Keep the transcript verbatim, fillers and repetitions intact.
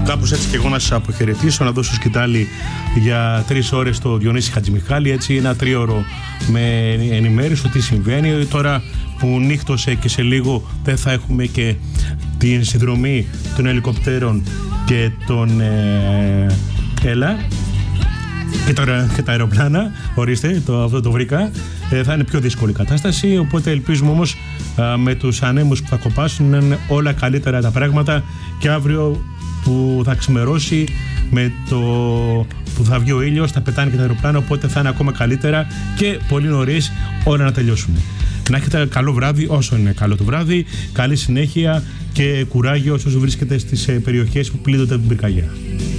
Κάπως έτσι και εγώ να σας αποχαιρετήσω, να δώσω σκητάλη για τρεις ώρες στο Διονύση Χατζημιχάλη, έτσι ένα τρίωρο με ενημέρωση του τι συμβαίνει. Τώρα που νύχτωσε και σε λίγο δεν θα έχουμε και την συνδρομή των ελικοπτέρων και των ε, έλα και, τώρα, και τα αεροπλάνα, ορίστε, το, αυτό το βρήκα, ε, θα είναι πιο δύσκολη κατάσταση, οπότε ελπίζουμε όμως α, με τους ανέμους που θα κοπάσουν να είναι όλα καλύτερα τα πράγματα και αύριο που θα ξημερώσει με το που θα βγει ο ήλιος, θα πετάνε και τα αεροπλάνα, οπότε θα είναι ακόμα καλύτερα και πολύ νωρίς όλα να τελειώσουν. Να έχετε καλό βράδυ όσο είναι καλό το βράδυ, καλή συνέχεια και κουράγιο όσους βρίσκεται στις περιοχές που πλήττονται από την πυρκαγιά.